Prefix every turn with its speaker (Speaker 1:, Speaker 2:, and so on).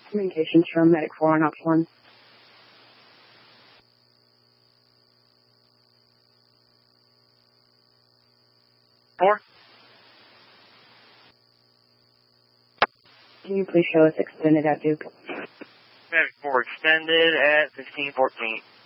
Speaker 1: Communications from Medic 4 on Ops 1.
Speaker 2: Four?
Speaker 1: Can you please show us extended at Duke?
Speaker 2: Medic 4 extended at 1514.